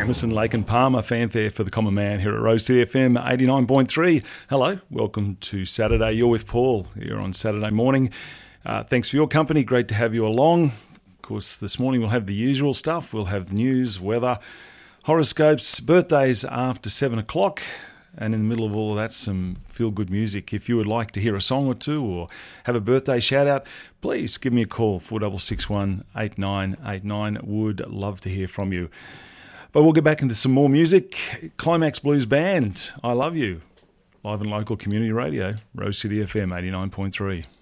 Jamison, Lake and Palmer, fanfare for the common man here at Rose City FM 89.3. Hello, welcome to Saturday. You're with Paul here on Saturday morning. Thanks for your company. Great to have you along. Of course, this morning we'll have the usual stuff. We'll have news, weather, horoscopes, birthdays after 7 o'clock. And in the middle of all of that, some feel-good music. If you would like to hear a song or two or have a birthday shout-out, please give me a call, 4661 8989. Would love to hear from you. But we'll get back into some more music. Climax Blues Band, I Love You. Live and local community radio, Rose City FM 89.3.